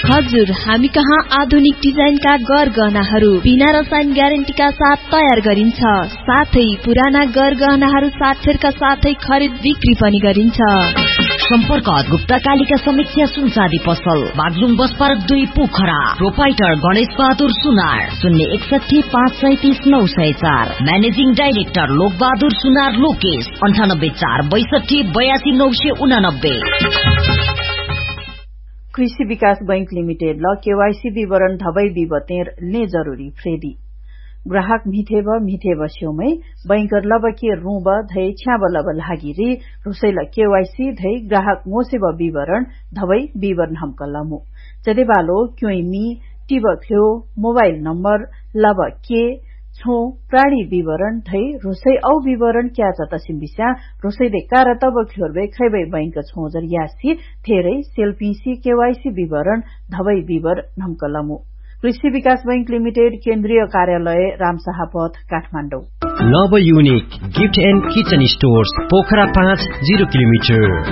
हजुर, हामी कहाँ आधुनिक डिजाइनका गरगहनाहरू बिना रसायन ग्यारेन्टीका साथ तयार गरिन्छ। साथै पुराना गरगहनाहरू साक्षरका साथै खरिद बिक्री पनि गरिन्छ। सम्पर्क गुप्ता कालिका समीक्षा सुनचाँदी पसल, Baglung bus park 2 Pokhara. Proprietor Ganesh Bahadur सुनार, 061 537 904। म्यानेजिङ डाइरेक्टर लोक बहादुर सुनार लोकेश, 98 462 82 989। कृषि विकास बैंक लिमिटेड ल केवाईसी विवरण धबै विवतेर ने जरूरी फ्रेदी ग्राहक मिथेब स्योमै बैंकर लब के रूब धै छ्याब लब लागिरी रुसैल केवाईसी धै ग्राहक मोसेब विवरण धबै विवरण हमकलमु जदेबालो क्योइमी टिब फ्यो मोबाइल नम्बर लब के छो प्राणी विवरण धै रुसै औ विवरण क्या जतसिम बिस्या रुसै दे कार तब ख्योरबे खैबै बैंक छोजर यासी थेरै सेल्फीसी केवाईसी विवरण धबै विवरण हमकलमु। कृषि विकास बैंक लिमिटेड केन्द्रीय कार्यालय रामशाह पथ Kathmandu. Love unique gift and kitchen stores Pokhara 5 0 kilometre.